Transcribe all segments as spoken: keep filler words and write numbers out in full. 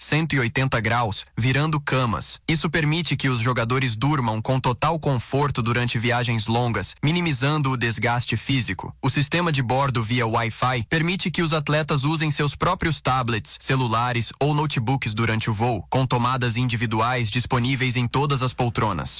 cento e oitenta graus, virando camas. Isso permite que os jogadores durmam com total conforto durante viagens longas, minimizando o desgaste físico. O sistema de bordo via Wi-Fi permite que os atletas usem seus próprios tablets, celulares ou notebooks durante o voo, com tomadas individuais disponíveis em todas as poltronas.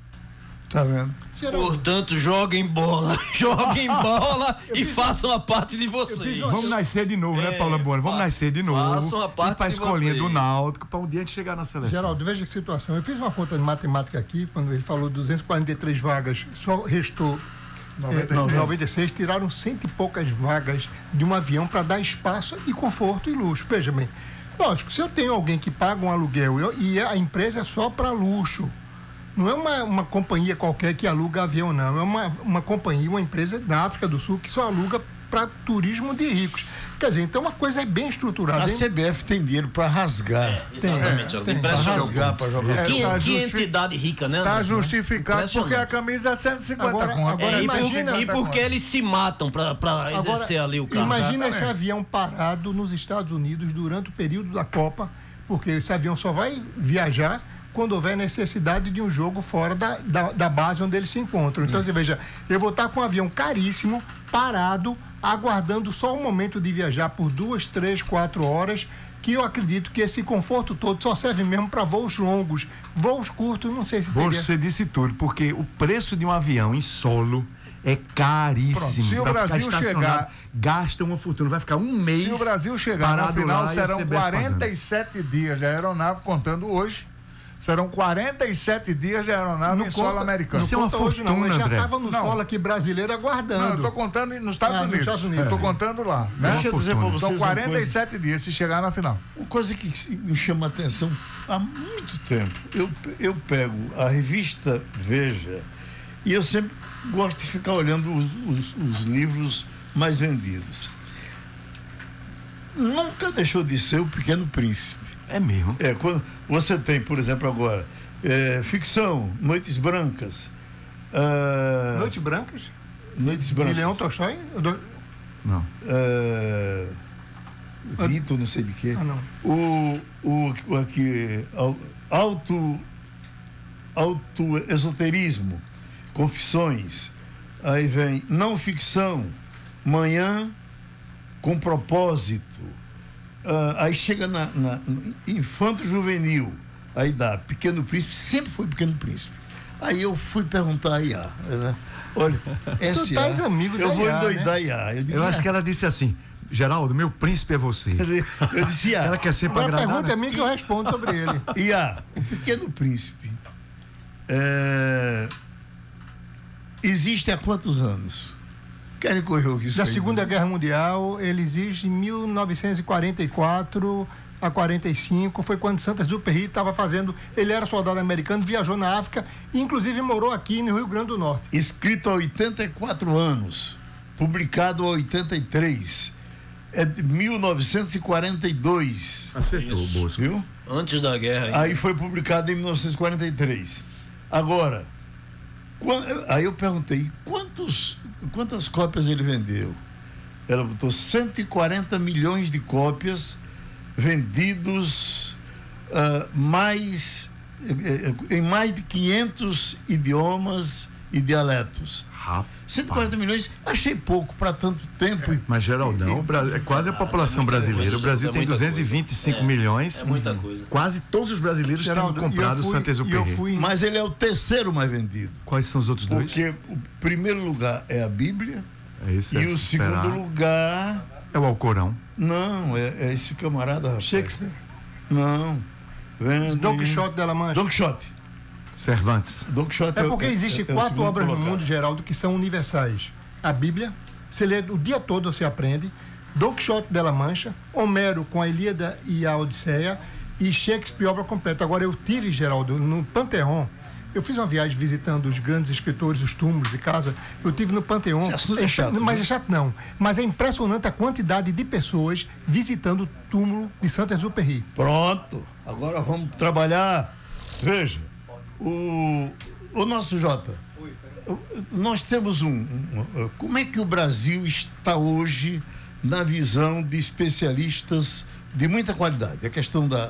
Tá vendo? Portanto, joguem bola, joguem bola e façam a parte de vocês. Vamos nascer de novo, é, né, Paulo Bueno? Vamos nascer de novo. Façam a parte para a de escolinha vocês. do Náutico, para um dia a gente chegar na seleção. Geraldo, veja que situação. Eu fiz uma conta de matemática aqui, quando ele falou duzentas e quarenta e três vagas, só restou noventa e seis. É, noventa e seis, tiraram cento e poucas vagas de um avião para dar espaço e conforto e luxo. Veja bem, lógico, se eu tenho alguém que paga um aluguel eu, e a empresa é só para luxo, não é uma, uma companhia qualquer que aluga avião, não. É uma, uma companhia, uma empresa da África do Sul que só aluga para turismo de ricos. Quer dizer, então uma coisa é bem estruturada. A hein? C B F tem dinheiro para rasgar. É, exatamente, tem, para rasgar, para jogar. É, Que, tá que justi- entidade rica, né? Tá André? justificado porque a camisa é cento e cinquenta Agora- conto. agora É, e, imagina- por, e porque eles se matam para exercer ali o carro. Imagina esse Exatamente. avião parado nos Estados Unidos durante o período da Copa, porque esse avião só vai viajar quando houver necessidade de um jogo fora da, da, da base onde eles se encontram. Então, você veja, eu vou estar com um avião caríssimo, parado, aguardando só o momento de viajar por duas, três, quatro horas, que eu acredito que esse conforto todo só serve mesmo para voos longos. Voos curtos, não sei se Poxa, teria. você disse tudo, porque o preço de um avião em solo é caríssimo. Pronto, se o Pra ficar Brasil estacionado, chegar- gasta uma fortuna, vai ficar um mês. Se o Brasil chegar na parado final, lá e a serão C B F quarenta e sete dias de aeronave, contando hoje. Serão quarenta e sete dias de aeronave Não em solo conta- americano. Isso é uma Conta hoje, não, fortuna, mas já André. estava no Não. solo aqui brasileiro aguardando. Não, eu estou contando nos Estados Ah, nos Unidos. Estados Unidos. Estou É. contando lá. Né? Deixa eu dizer para vocês São uma quarenta e sete coisa. dias se chegar na final. Uma coisa que me chama a atenção há muito tempo. Eu, eu pego a revista Veja e eu sempre gosto de ficar olhando os, os, os livros mais vendidos. Nunca deixou de ser O Pequeno Príncipe. É mesmo. É, quando você tem, por exemplo, agora, é, ficção, Noites Brancas. ah, Noites Brancas? Noites De Brancas. Leão Tolstói? Do- Não. ah, Vitor, não sei de quê. Ah, não. O, o, o aqui, au- auto, auto esoterismo, confissões. Aí vem não ficção, manhã com propósito. Ah, aí chega na, na infanto juvenil, aí dá Pequeno Príncipe, sempre foi Pequeno Príncipe. Aí eu fui perguntar a I A, né? Olha, S A, Tu tais amigo eu da vou I A, endoidar a I A. Eu, digo, Eu acho que ela disse assim: Geraldo, meu príncipe é você. eu disse, I A, Ela quer sempre Agora a agradar. pergunta é Né? minha que eu respondo sobre ele. I A, o Pequeno Príncipe é, existe há quantos anos? Querem correr o que isso Da aí, Segunda né? Guerra Mundial, ele existe em mil novecentos e quarenta e quatro a quarenta e cinco, foi quando Saint-Exupéry estava fazendo, ele era soldado americano, viajou na África e inclusive morou aqui no Rio Grande do Norte. Escrito há oitenta e quatro anos, publicado há oitenta e três, é de mil novecentos e quarenta e dois, Acertou, Isso. Bosco. viu? Antes da guerra. hein? Aí foi publicado em mil novecentos e quarenta e três. Agora, quan- aí eu perguntei, quantos, quantas cópias ele vendeu? Ela botou cento e quarenta milhões de cópias vendidos ah, mais, eh, eh, em mais de quinhentos idiomas e dialetos. Rapaz. cento e quarenta milhões, achei pouco para tanto tempo. Mas, Geraldão, o Bra- é quase a população muita brasileira. coisa, O Brasil é tem muita duzentos e vinte e cinco coisa. É, milhões. é muita coisa. Quase todos os brasileiros Geraldo, têm comprado e eu o fui- Saint-Exupéry. e eu fui- Mas ele é o terceiro mais vendido. Quais são os outros dois? Porque o primeiro lugar é a Bíblia. É esse, é E de o se esperar. segundo lugar, É o Alcorão. não, é, é esse camarada, rapaz. Shakespeare, Não. Vende... Don Quixote de La Mancha. Don Quixote. Cervantes. Don Quixote É porque existem é- é o quatro segundo obras no colocado. mundo, Geraldo, que são universais. A Bíblia, você lê o dia todo, você aprende. Don Quixote de La Mancha, Homero com a Ilíada e a Odisseia e Shakespeare, obra completa. Agora, eu tive, Geraldo, no Panteão, eu fiz uma viagem visitando os grandes escritores, os túmulos de casa. Eu tive no Panteão. Esse assunto é É chato, Mas né? é chato não. Mas é impressionante a quantidade de pessoas visitando o túmulo de Saint-Exupéry. Pronto. Agora vamos trabalhar. Veja, o, o nosso Jota, nós temos um, um- Como é que o Brasil está hoje na visão de especialistas de muita qualidade? A questão da,